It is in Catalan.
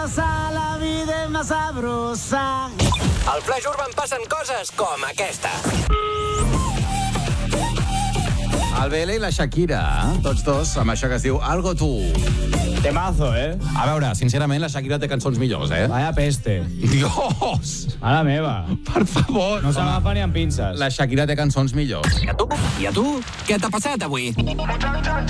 sabrosa, la vida es más sabrosa. Al Flash Urban passen coses com aquesta. El Bele i la Shakira, tots dos, amb això que es diu Algo Tu. Temazo, eh? A veure, sincerament, la Shakira té cançons millors, eh? Vaya peste. Dios! Mare meva. Per favor. No s'agafa ni amb pinces. La Shakira té cançons millors. I a tu? Què t'ha passat avui?